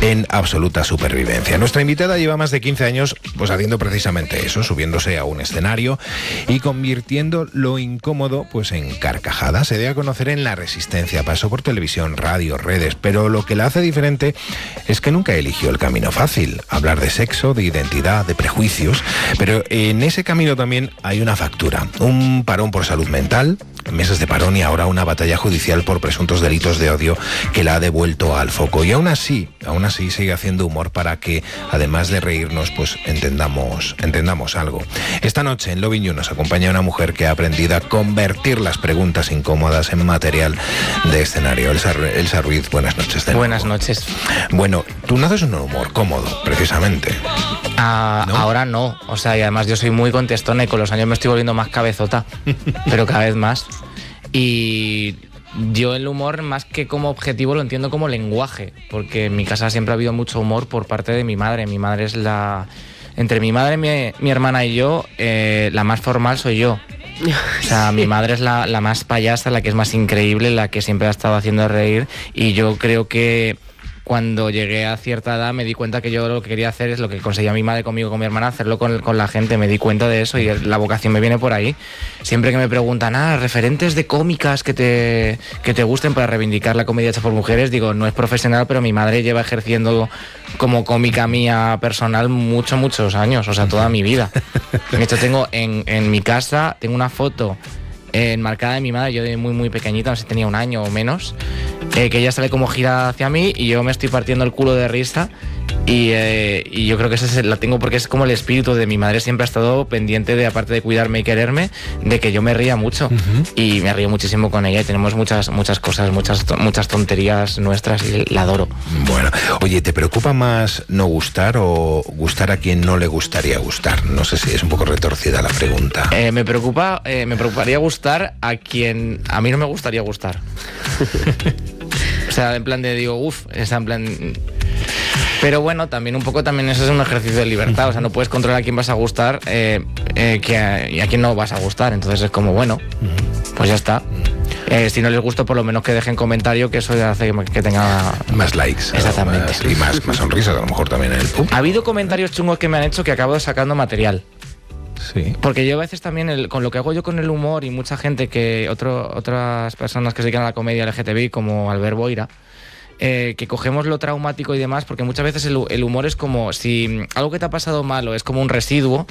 en absoluta supervivencia. Nuestra invitada lleva más de 15 años pues haciendo precisamente eso, subiéndose a un escenario y convirtiendo lo incómodo pues en carcajadas. Se dio a conocer en La Resistencia, pasó por televisión, radio, redes, pero lo que la hace diferente es que nunca eligió el camino fácil, hablar de sexo, de identidad, de prejuicios, pero en ese camino también hay una factura, un parón por salud mental, meses de parón y ahora una batalla judicial por presuntos delitos de odio que la ha devuelto al foco. Y aún así sigue haciendo humor para que, además de reírnos, pues entendamos algo. Esta noche en Lovin You nos acompaña una mujer que ha aprendido a convertir las preguntas incómodas en material de escenario. Elsa Ruiz, buenas noches. Buenas noches. Bueno, tú naces un humor cómodo, precisamente. ¿No? Ahora no, o sea, y además yo soy muy contestona y con los años me estoy volviendo más cabezota, pero cada vez más. Y yo el humor, más que como objetivo, lo entiendo como lenguaje, porque en mi casa siempre ha habido mucho humor por parte de mi madre. Mi madre es entre mi madre, mi hermana y yo, la más formal soy yo. O sea, mi madre es la más payasa, la que es más increíble, la que siempre ha estado haciendo reír, y yo creo que cuando llegué a cierta edad me di cuenta que yo lo que quería hacer es lo que conseguía mi madre conmigo, con mi hermana, hacerlo con la gente. Me di cuenta de eso y la vocación me viene por ahí. Siempre que me preguntan, referentes de cómicas que te gusten para reivindicar la comedia hecha por mujeres, digo, no es profesional, pero mi madre lleva ejerciendo como cómica mía personal muchos años, o sea, toda mi vida. De hecho, tengo en mi casa, tengo una foto enmarcada de mi madre, yo de muy pequeñita, no sé si tenía 1 año o menos, que ella sale como girada hacia mí y yo me estoy partiendo el culo de risa, y yo creo que esa la tengo porque es como el espíritu de mi madre. Siempre ha estado pendiente de, aparte de cuidarme y quererme, de que yo me ría mucho. Y me río muchísimo con ella y tenemos muchas cosas, muchas tonterías nuestras y la adoro. Bueno, oye, ¿te preocupa más no gustar o gustar a quien no le gustaría gustar? No sé si es un poco retorcida la pregunta. Me preocuparía gustar a quien a mí no me gustaría gustar. O sea, en plan está en plan... Pero bueno, también un poco eso es un ejercicio de libertad. O sea, no puedes controlar a quién vas a gustar y a quién no vas a gustar. Entonces es como, bueno, pues ya está. Si no les gusta, por lo menos que dejen comentario, que eso hace que tenga más likes. Exactamente. Y más sonrisas, a lo mejor también en el público. Ha habido comentarios chungos que me han hecho que acabo sacando material. Sí. Porque yo a veces también, con lo que hago yo con el humor, y mucha gente otras personas que se dedican a la comedia LGTBI, como Albert Boira, que cogemos lo traumático y demás, porque muchas veces el humor es como si algo que te ha pasado malo es como un residuo.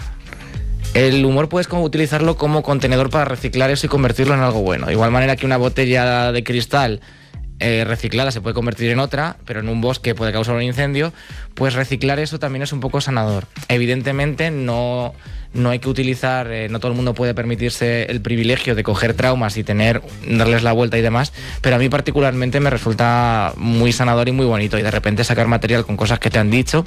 El humor puedes como utilizarlo como contenedor para reciclar eso y convertirlo en algo bueno. De igual manera que una botella de cristal reciclada se puede convertir en otra, pero en un bosque puede causar un incendio, pues reciclar eso también es un poco sanador. Evidentemente no hay que utilizar, no todo el mundo puede permitirse el privilegio de coger traumas y darles la vuelta y demás, pero a mí particularmente me resulta muy sanador y muy bonito, y de repente sacar material con cosas que te han dicho.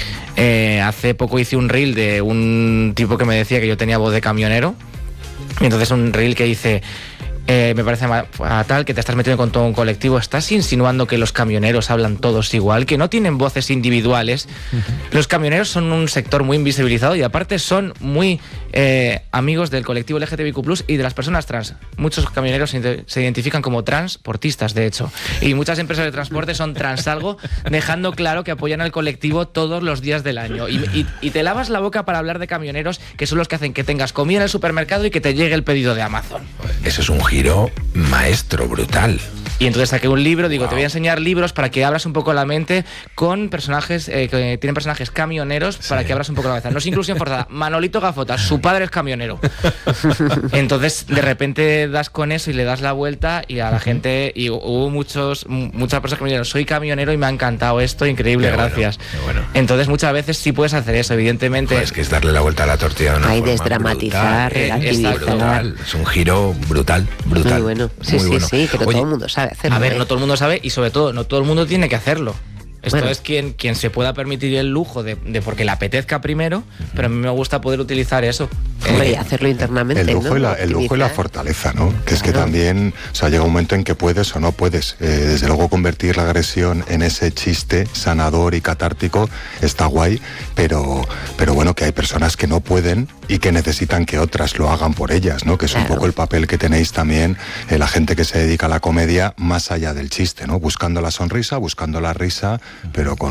Hace poco hice un reel de un tipo que me decía que yo tenía voz de camionero, y entonces un reel que dice... me parece fatal que te estás metiendo con todo un colectivo. ¿Estás insinuando que los camioneros hablan todos igual, que no tienen voces individuales? Los camioneros son un sector muy invisibilizado y aparte son muy amigos del colectivo LGTBIQ+ y de las personas trans. Muchos camioneros se identifican como transportistas, de hecho, y muchas empresas de transporte son transalgo, dejando claro que apoyan al colectivo todos los días del año. Y te lavas la boca para hablar de camioneros, que son los que hacen que tengas comida en el supermercado y que te llegue el pedido de Amazon. Eso es un giro maestro, brutal. Y entonces saqué un libro, digo, te voy a enseñar libros para que abras un poco la mente con personajes que tienen personajes camioneros, para que abras un poco la cabeza. No es inclusión forzada. Manolito Gafotas, su padre es camionero. Entonces, de repente das con eso y le das la vuelta, y a la gente, y hubo muchas personas que me dijeron, soy camionero y me ha encantado esto, increíble, qué gracias. Bueno. Entonces, muchas veces sí puedes hacer eso, evidentemente. Es que es darle la vuelta a la tortilla de una forma desdramatizar, relativizar. Es un giro brutal. Muy bueno. Sí, muy bueno. Sí, pero todo el mundo sabe hacerlo. A ver, no todo el mundo sabe, y sobre todo, no todo el mundo tiene que hacerlo. Esto Bueno. es quien se pueda permitir el lujo de porque le apetezca primero, pero a mí me gusta poder utilizar eso. Hombre, y hacerlo internamente, el lujo, ¿no? el lujo y la fortaleza, ¿no? Que es que también, o sea, llega un momento en que puedes o no puedes. Desde luego convertir la agresión en ese chiste sanador y catártico está guay, pero bueno, que hay personas que no pueden y que necesitan que otras lo hagan por ellas, ¿no? Que es un poco el papel que tenéis también, la gente que se dedica a la comedia más allá del chiste, ¿no? Buscando la sonrisa, buscando la risa, pero con